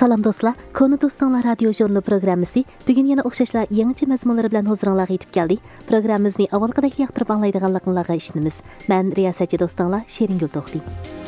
Salam dostlar, Konu Dostlar radio jurnal programmasi bugun yana o'xshashlar yangicha mazmunlar bilan huzuringizga yetib keldi. Programmamizni avvalgidek yoqtirib anglaydiganliklaringizni ishonamiz. Men riyosatchi do'stinglar Sheringul To'xti.